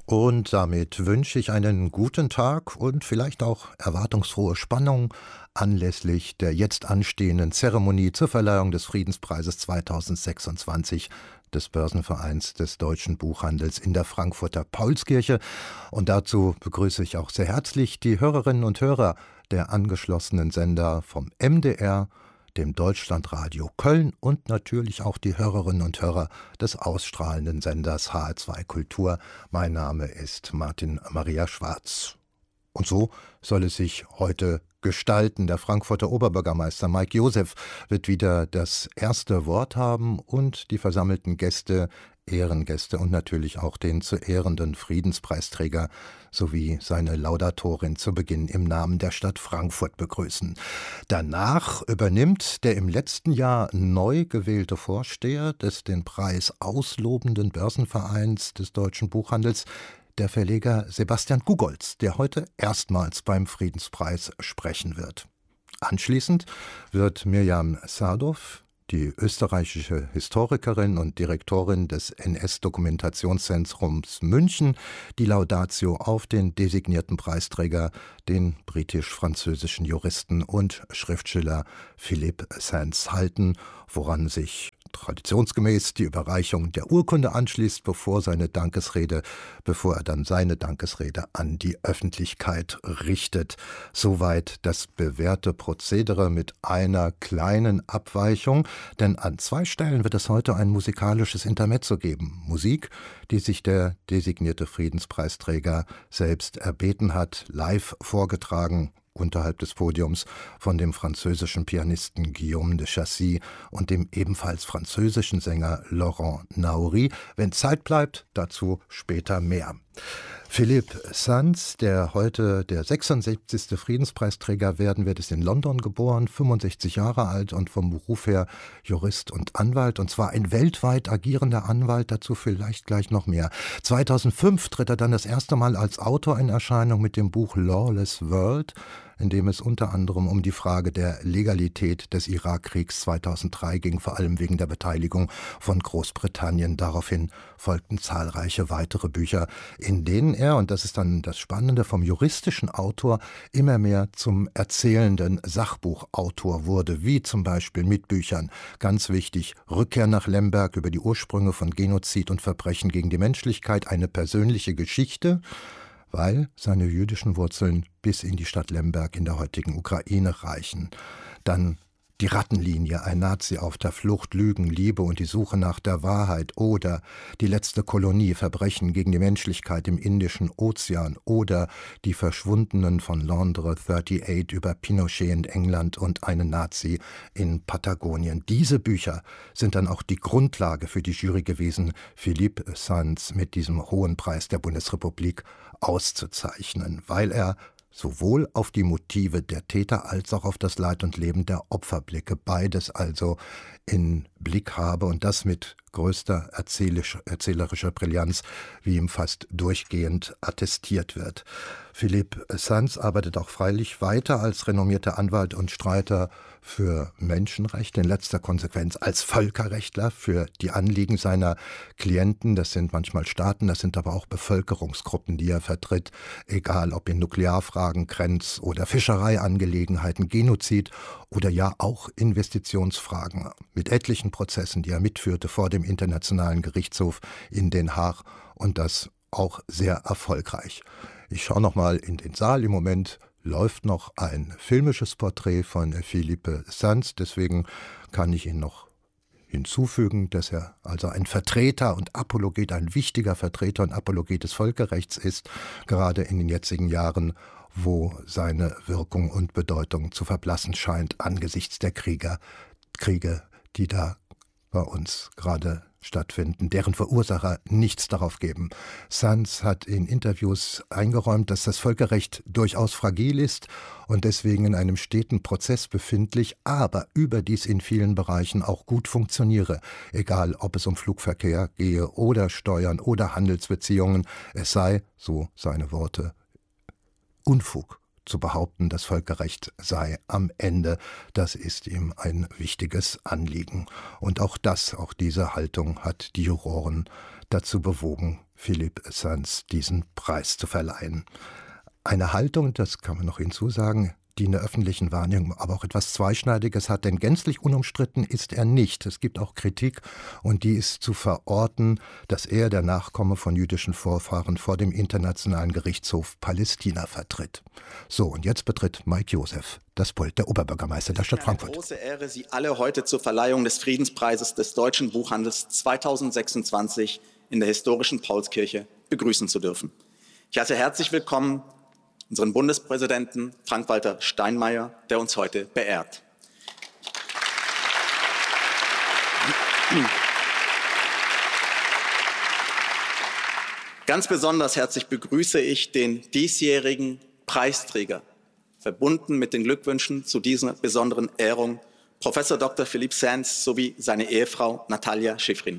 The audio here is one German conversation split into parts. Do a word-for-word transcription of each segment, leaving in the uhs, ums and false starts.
Und damit wünsche ich einen guten Tag und vielleicht auch erwartungsfrohe Spannung anlässlich der jetzt anstehenden Zeremonie zur Verleihung des Friedenspreises zweitausendsechsundzwanzig des Börsenvereins des Deutschen Buchhandels in der Frankfurter Paulskirche. Und dazu begrüße ich auch sehr herzlich die Hörerinnen und Hörer der angeschlossenen Sender vom M D R, dem Deutschlandradio Köln und natürlich auch die Hörerinnen und Hörer des ausstrahlenden Senders H R zwei Kultur. Mein Name ist Martin Maria Schwarz. Und so soll es sich heute gestalten. Der Frankfurter Oberbürgermeister Mike Joseph wird wieder das erste Wort haben und die versammelten Gäste, Ehrengäste und natürlich auch den zu ehrenden Friedenspreisträger sowie seine Laudatorin zu Beginn im Namen der Stadt Frankfurt begrüßen. Danach übernimmt der im letzten Jahr neu gewählte Vorsteher des den Preis auslobenden Börsenvereins des Deutschen Buchhandels, der Verleger Sebastian Gugolz, der heute erstmals beim Friedenspreis sprechen wird. Anschließend wird Mirjam Sadow, die österreichische Historikerin und Direktorin des N S-Dokumentationszentrums München, die Laudatio auf den designierten Preisträger, den britisch-französischen Juristen und Schriftsteller Philippe Sands halten, woran sich traditionsgemäß die Überreichung der Urkunde anschließt, bevor seine Dankesrede, bevor er dann seine Dankesrede an die Öffentlichkeit richtet. Soweit das bewährte Prozedere mit einer kleinen Abweichung, denn an zwei Stellen wird es heute ein musikalisches Intermezzo geben. Musik, die sich der designierte Friedenspreisträger selbst erbeten hat, live vorgetragen unterhalb des Podiums von dem französischen Pianisten Guillaume de Chassis und dem ebenfalls französischen Sänger Laurent Naouri. Wenn Zeit bleibt, dazu später mehr. Philippe Sands, der heute der sechsundsiebzigste Friedenspreisträger werden wird, ist in London geboren, fünfundsechzig Jahre alt und vom Beruf her Jurist und Anwalt, und zwar ein weltweit agierender Anwalt, dazu vielleicht gleich noch mehr. zweitausendfünf tritt er dann das erste Mal als Autor in Erscheinung mit dem Buch Lawless World, in dem es unter anderem um die Frage der Legalität des Irakkriegs zweitausenddrei ging, vor allem wegen der Beteiligung von Großbritannien. Daraufhin folgten zahlreiche weitere Bücher, in denen er, und das ist dann das Spannende, vom juristischen Autor immer mehr zum erzählenden Sachbuchautor wurde, wie zum Beispiel mit Büchern, ganz wichtig, Rückkehr nach Lemberg über die Ursprünge von Genozid und Verbrechen gegen die Menschlichkeit, eine persönliche Geschichte, weil seine jüdischen Wurzeln bis in die Stadt Lemberg in der heutigen Ukraine reichen. Dann Die Rattenlinie, ein Nazi auf der Flucht, Lügen, Liebe und die Suche nach der Wahrheit, oder Die letzte Kolonie, Verbrechen gegen die Menschlichkeit im Indischen Ozean, oder Die Verschwundenen von Londres achtundachtzig über Pinochet in England und einen Nazi in Patagonien. Diese Bücher sind dann auch die Grundlage für die Jury gewesen, Philippe Sands mit diesem hohen Preis der Bundesrepublik auszuzeichnen, weil er sowohl auf die Motive der Täter als auch auf das Leid und Leben der Opfer blicke, beides also in Blick habe, und das mit größter erzählisch, erzählerischer Brillanz, wie ihm fast durchgehend attestiert wird. Philippe Sands arbeitet auch freilich weiter als renommierter Anwalt und Streiter für Menschenrechte, in letzter Konsequenz als Völkerrechtler für die Anliegen seiner Klienten. Das sind manchmal Staaten, das sind aber auch Bevölkerungsgruppen, die er vertritt, egal ob in Nuklearfragen, Grenz- oder Fischereiangelegenheiten, Genozid oder ja auch Investitionsfragen, mit etlichen Prozessen, die er mitführte vor dem Internationalen Gerichtshof in Den Haag, und das auch sehr erfolgreich. Ich schaue noch mal in den Saal. Im Moment läuft noch ein filmisches Porträt von Philippe Sands, deswegen kann ich ihn noch hinzufügen, dass er also ein Vertreter und Apologet, ein wichtiger Vertreter und Apologet des Völkerrechts ist, gerade in den jetzigen Jahren, wo seine Wirkung und Bedeutung zu verblassen scheint angesichts der Krieger, Kriege, die da bei uns gerade stattfinden, deren Verursacher nichts darauf geben. Sands hat in Interviews eingeräumt, dass das Völkerrecht durchaus fragil ist und deswegen in einem steten Prozess befindlich, aber überdies in vielen Bereichen auch gut funktioniere, egal ob es um Flugverkehr gehe oder Steuern oder Handelsbeziehungen. Es sei, so seine Worte, Unfug zu behaupten, das Völkerrecht sei am Ende. Das ist ihm ein wichtiges Anliegen. Und auch das, auch diese Haltung hat die Juroren dazu bewogen, Philippe Sands diesen Preis zu verleihen. Eine Haltung, das kann man noch hinzusagen, die in der öffentlichen Wahrnehmung aber auch etwas Zweischneidiges hat, denn gänzlich unumstritten ist er nicht. Es gibt auch Kritik und die ist zu verorten, dass er, der Nachkomme von jüdischen Vorfahren, vor dem Internationalen Gerichtshof Palästina vertritt. So, und jetzt betritt Mike Joseph das Pult der Oberbürgermeister der Stadt Frankfurt. Es ist eine große Ehre, Sie alle heute zur Verleihung des Friedenspreises des deutschen Buchhandels zweitausendsechsundzwanzig in der historischen Paulskirche begrüßen zu dürfen. Ich heiße herzlich willkommen unseren Bundespräsidenten Frank-Walter Steinmeier, der uns heute beehrt. Ganz besonders herzlich begrüße ich den diesjährigen Preisträger, verbunden mit den Glückwünschen zu dieser besonderen Ehrung, Professor Doktor Philippe Sands sowie seine Ehefrau Natalia Schifrin.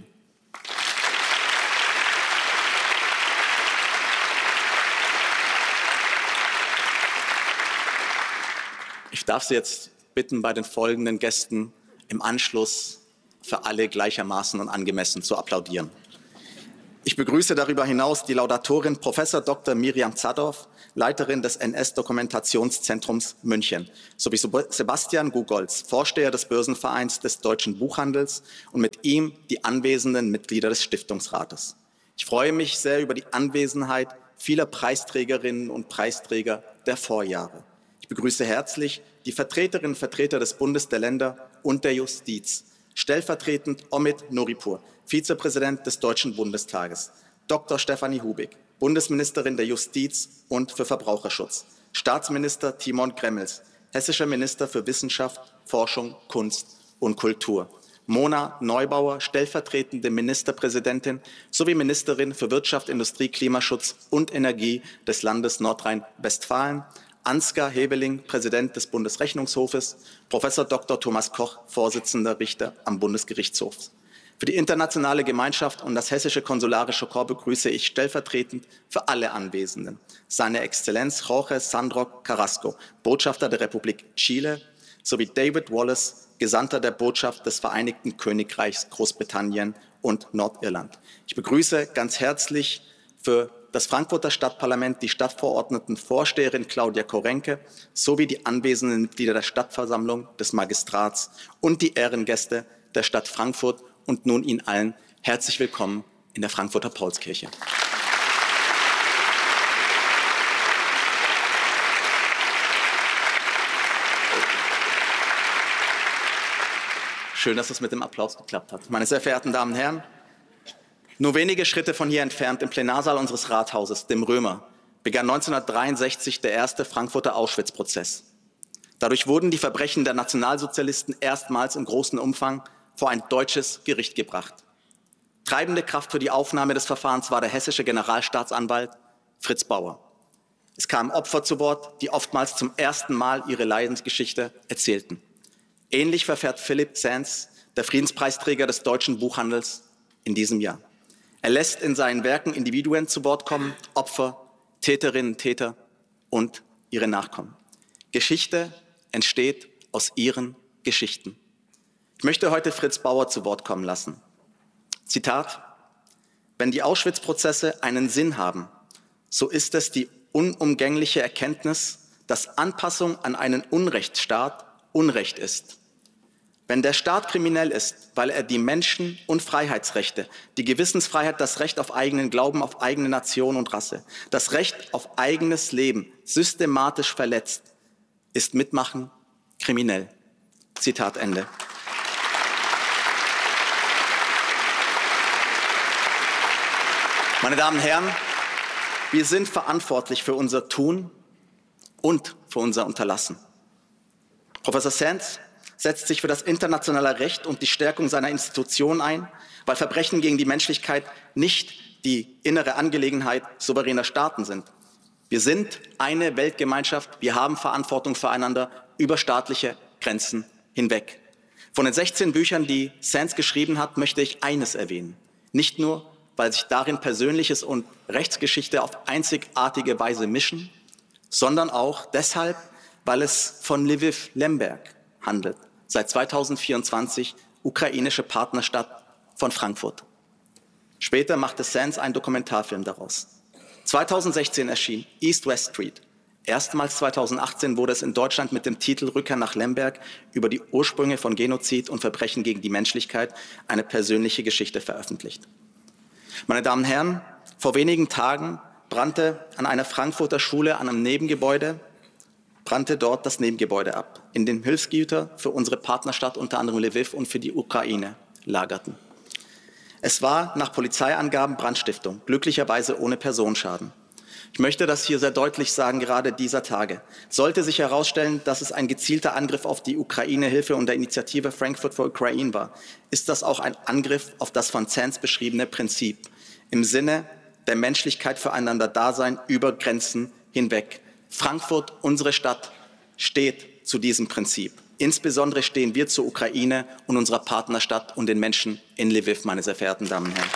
Ich darf Sie jetzt bitten, bei den folgenden Gästen im Anschluss für alle gleichermaßen und angemessen zu applaudieren. Ich begrüße darüber hinaus die Laudatorin Professor Doktor Miriam Zadorf, Leiterin des N S-Dokumentationszentrums München, sowie Sebastian Gugolz, Vorsteher des Börsenvereins des Deutschen Buchhandels und mit ihm die anwesenden Mitglieder des Stiftungsrates. Ich freue mich sehr über die Anwesenheit vieler Preisträgerinnen und Preisträger der Vorjahre. Ich begrüße herzlich die Vertreterinnen und Vertreter des Bundes, der Länder und der Justiz, stellvertretend Omid Nuripur, Vizepräsident des Deutschen Bundestages, Doktor Stefanie Hubig, Bundesministerin der Justiz und für Verbraucherschutz, Staatsminister Timon Gremmels, hessischer Minister für Wissenschaft, Forschung, Kunst und Kultur, Mona Neubauer, stellvertretende Ministerpräsidentin sowie Ministerin für Wirtschaft, Industrie, Klimaschutz und Energie des Landes Nordrhein-Westfalen, Ansgar Hebeling, Präsident des Bundesrechnungshofes, Professor Doktor Thomas Koch, Vorsitzender Richter am Bundesgerichtshof. Für die internationale Gemeinschaft und das hessische konsularische Korps begrüße ich stellvertretend für alle Anwesenden seine Exzellenz Jorge Sandro Carrasco, Botschafter der Republik Chile, sowie David Wallace, Gesandter der Botschaft des Vereinigten Königreichs Großbritannien und Nordirland. Ich begrüße ganz herzlich für das Frankfurter Stadtparlament die Stadtverordneten Vorsteherin Claudia Korenke sowie die anwesenden Mitglieder der Stadtversammlung, des Magistrats und die Ehrengäste der Stadt Frankfurt und nun Ihnen allen herzlich willkommen in der Frankfurter Paulskirche. Schön, dass es mit dem Applaus geklappt hat. Meine sehr verehrten Damen und Herren, nur wenige Schritte von hier entfernt im Plenarsaal unseres Rathauses, dem Römer, begann neunzehnhundertdreiundsechzig der erste Frankfurter Auschwitz-Prozess. Dadurch wurden die Verbrechen der Nationalsozialisten erstmals im großen Umfang vor ein deutsches Gericht gebracht. Treibende Kraft für die Aufnahme des Verfahrens war der hessische Generalstaatsanwalt Fritz Bauer. Es kamen Opfer zu Wort, die oftmals zum ersten Mal ihre Leidensgeschichte erzählten. Ähnlich verfährt Philippe Sands, der Friedenspreisträger des deutschen Buchhandels, in diesem Jahr. Er lässt in seinen Werken Individuen zu Wort kommen, Opfer, Täterinnen, Täter und ihre Nachkommen. Geschichte entsteht aus ihren Geschichten. Ich möchte heute Fritz Bauer zu Wort kommen lassen. Zitat: Wenn die Auschwitz-Prozesse einen Sinn haben, so ist es die unumgängliche Erkenntnis, dass Anpassung an einen Unrechtsstaat Unrecht ist. Wenn der Staat kriminell ist, weil er die Menschen- und Freiheitsrechte, die Gewissensfreiheit, das Recht auf eigenen Glauben, auf eigene Nation und Rasse, das Recht auf eigenes Leben systematisch verletzt, ist Mitmachen kriminell. Zitat Ende. Meine Damen und Herren, wir sind verantwortlich für unser Tun und für unser Unterlassen. Professor Sands setzt sich für das internationale Recht und die Stärkung seiner Institutionen ein, weil Verbrechen gegen die Menschlichkeit nicht die innere Angelegenheit souveräner Staaten sind. Wir sind eine Weltgemeinschaft, wir haben Verantwortung füreinander über staatliche Grenzen hinweg. Von den sechzehn Büchern, die Sands geschrieben hat, möchte ich eines erwähnen. Nicht nur, weil sich darin Persönliches und Rechtsgeschichte auf einzigartige Weise mischen, sondern auch deshalb, weil es von Lviv Lemberg handelt, seit zweitausendvierundzwanzig ukrainische Partnerstadt von Frankfurt. Später machte Sands einen Dokumentarfilm daraus. zweitausendsechzehn erschien East West Street. Erstmals zweitausendachtzehn wurde es in Deutschland mit dem Titel Rückkehr nach Lemberg über die Ursprünge von Genozid und Verbrechen gegen die Menschlichkeit eine persönliche Geschichte veröffentlicht. Meine Damen und Herren, vor wenigen Tagen brannte an einer Frankfurter Schule an einem Nebengebäude, brannte dort das Nebengebäude ab, in dem Hilfsgüter für unsere Partnerstadt, unter anderem Lviv und für die Ukraine, lagerten. Es war nach Polizeiangaben Brandstiftung, glücklicherweise ohne Personenschaden. Ich möchte das hier sehr deutlich sagen, gerade dieser Tage. Sollte sich herausstellen, dass es ein gezielter Angriff auf die Ukraine-Hilfe und der Initiative Frankfurt for Ukraine war, ist das auch ein Angriff auf das von Sands beschriebene Prinzip im Sinne der Menschlichkeit füreinander Dasein über Grenzen hinweg. Frankfurt, unsere Stadt, steht zu diesem Prinzip. Insbesondere stehen wir zur Ukraine und unserer Partnerstadt und den Menschen in Lviv, meine sehr verehrten Damen und Herren.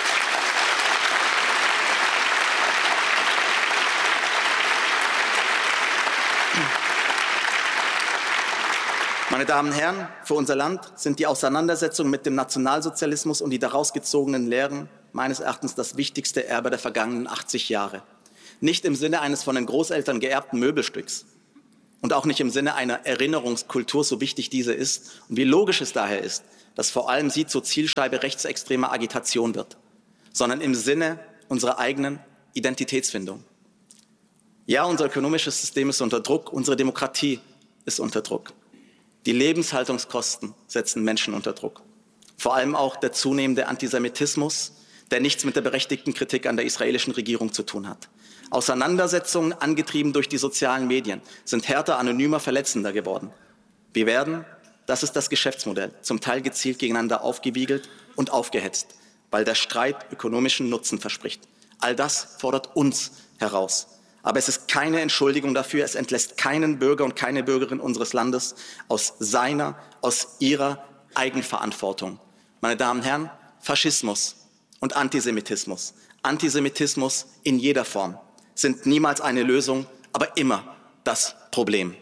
Meine Damen und Herren, für unser Land sind die Auseinandersetzungen mit dem Nationalsozialismus und die daraus gezogenen Lehren meines Erachtens das wichtigste Erbe der vergangenen achtzig Jahre. Nicht im Sinne eines von den Großeltern geerbten Möbelstücks und auch nicht im Sinne einer Erinnerungskultur, so wichtig diese ist und wie logisch es daher ist, dass vor allem sie zur Zielscheibe rechtsextremer Agitation wird, sondern im Sinne unserer eigenen Identitätsfindung. Ja, unser ökonomisches System ist unter Druck, unsere Demokratie ist unter Druck. Die Lebenshaltungskosten setzen Menschen unter Druck. Vor allem auch der zunehmende Antisemitismus, der nichts mit der berechtigten Kritik an der israelischen Regierung zu tun hat. Auseinandersetzungen, angetrieben durch die sozialen Medien, sind härter, anonymer, verletzender geworden. Wir werden, das ist das Geschäftsmodell, zum Teil gezielt gegeneinander aufgewiegelt und aufgehetzt, weil der Streit ökonomischen Nutzen verspricht. All das fordert uns heraus. Aber es ist keine Entschuldigung dafür, es entlässt keinen Bürger und keine Bürgerin unseres Landes aus seiner, aus ihrer Eigenverantwortung. Meine Damen und Herren, Faschismus und Antisemitismus, Antisemitismus in jeder Form, sind niemals eine Lösung, aber immer das Problem.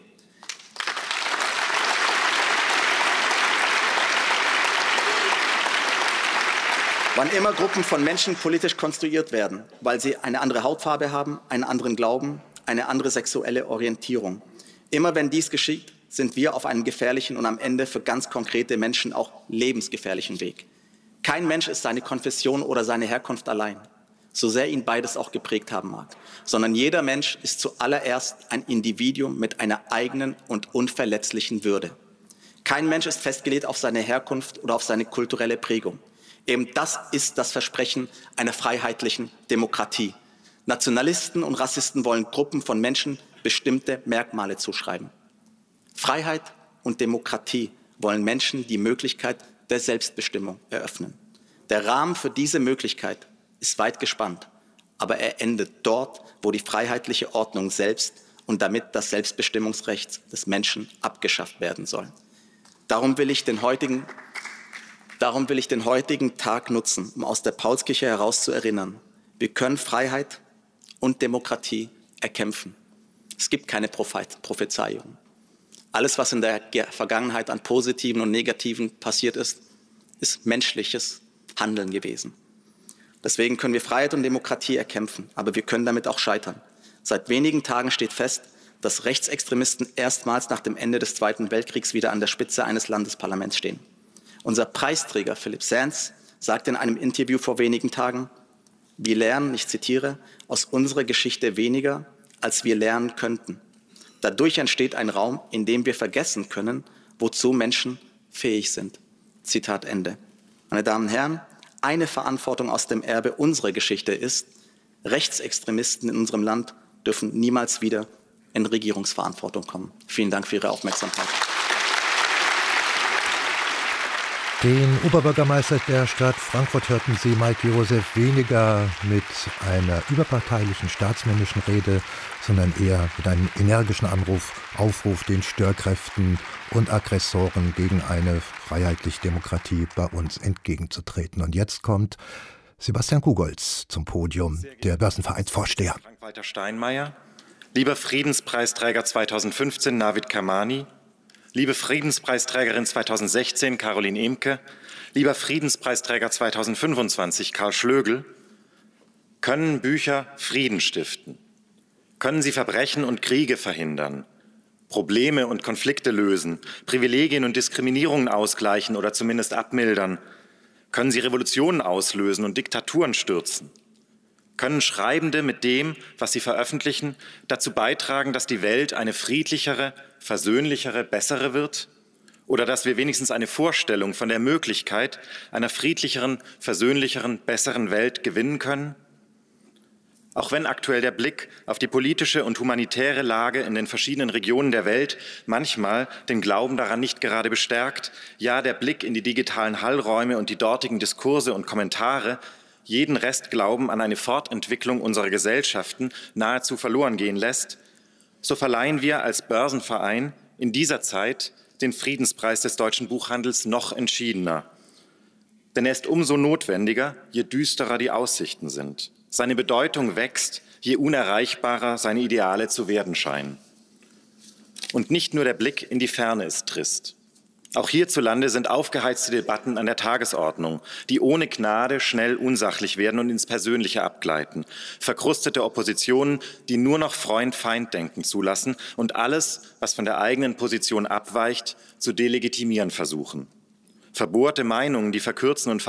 Wann immer Gruppen von Menschen politisch konstruiert werden, weil sie eine andere Hautfarbe haben, einen anderen Glauben, eine andere sexuelle Orientierung. Immer wenn dies geschieht, sind wir auf einem gefährlichen und am Ende für ganz konkrete Menschen auch lebensgefährlichen Weg. Kein Mensch ist seine Konfession oder seine Herkunft allein, so sehr ihn beides auch geprägt haben mag, sondern jeder Mensch ist zuallererst ein Individuum mit einer eigenen und unverletzlichen Würde. Kein Mensch ist festgelegt auf seine Herkunft oder auf seine kulturelle Prägung. Eben das ist das Versprechen einer freiheitlichen Demokratie. Nationalisten und Rassisten wollen Gruppen von Menschen bestimmte Merkmale zuschreiben. Freiheit und Demokratie wollen Menschen die Möglichkeit der Selbstbestimmung eröffnen. Der Rahmen für diese Möglichkeit ist weit gespannt, aber er endet dort, wo die freiheitliche Ordnung selbst und damit das Selbstbestimmungsrecht des Menschen abgeschafft werden soll. Darum will ich den heutigen Darum will ich den heutigen Tag nutzen, um aus der Paulskirche heraus zu erinnern. Wir können Freiheit und Demokratie erkämpfen. Es gibt keine Prophezeiung. Alles, was in der Vergangenheit an Positiven und Negativen passiert ist, ist menschliches Handeln gewesen. Deswegen können wir Freiheit und Demokratie erkämpfen, aber wir können damit auch scheitern. Seit wenigen Tagen steht fest, dass Rechtsextremisten erstmals nach dem Ende des Zweiten Weltkriegs wieder an der Spitze eines Landesparlaments stehen. Unser Preisträger Philipp Sands sagte in einem Interview vor wenigen Tagen, wir lernen, ich zitiere, aus unserer Geschichte weniger, als wir lernen könnten. Dadurch entsteht ein Raum, in dem wir vergessen können, wozu Menschen fähig sind. Zitat Ende. Meine Damen und Herren, eine Verantwortung aus dem Erbe unserer Geschichte ist, Rechtsextremisten in unserem Land dürfen niemals wieder in Regierungsverantwortung kommen. Vielen Dank für Ihre Aufmerksamkeit. Den Oberbürgermeister der Stadt Frankfurt hörten Sie, Maike Josef, weniger mit einer überparteilichen staatsmännischen Rede, sondern eher mit einem energischen Anruf, Aufruf den Störkräften und Aggressoren gegen eine freiheitliche Demokratie bei uns entgegenzutreten. Und jetzt kommt Sebastian Kugolz zum Podium, der Börsenvereinsvorsteher. Frank-Walter Steinmeier, lieber Friedenspreisträger zweitausendfünfzehn Navid Kermani, liebe Friedenspreisträgerin zweitausendsechzehn Caroline Emke, Lieber Friedenspreisträger zweitausendfünfundzwanzig, Karl Schlögl, können Bücher Frieden stiften? Können sie Verbrechen und Kriege verhindern, Probleme und Konflikte lösen, Privilegien und Diskriminierungen ausgleichen oder zumindest abmildern? Können sie Revolutionen auslösen und Diktaturen stürzen? Können Schreibende mit dem, was sie veröffentlichen, dazu beitragen, dass die Welt eine friedlichere, versöhnlichere, bessere wird? Oder dass wir wenigstens eine Vorstellung von der Möglichkeit einer friedlicheren, versöhnlicheren, besseren Welt gewinnen können? Auch wenn aktuell der Blick auf die politische und humanitäre Lage in den verschiedenen Regionen der Welt manchmal den Glauben daran nicht gerade bestärkt, ja, der Blick in die digitalen Hallräume und die dortigen Diskurse und Kommentare jeden Restglauben an eine Fortentwicklung unserer Gesellschaften nahezu verloren gehen lässt, so verleihen wir als Börsenverein in dieser Zeit den Friedenspreis des deutschen Buchhandels noch entschiedener. Denn er ist umso notwendiger, je düsterer die Aussichten sind. Seine Bedeutung wächst, je unerreichbarer seine Ideale zu werden scheinen. Und nicht nur der Blick in die Ferne ist trist. Auch hierzulande sind aufgeheizte Debatten an der Tagesordnung, die ohne Gnade schnell unsachlich werden und ins Persönliche abgleiten. Verkrustete Oppositionen, die nur noch Freund-Feind-Denken zulassen und alles, was von der eigenen Position abweicht, zu delegitimieren versuchen. Verbohrte Meinungen, die verkürzen und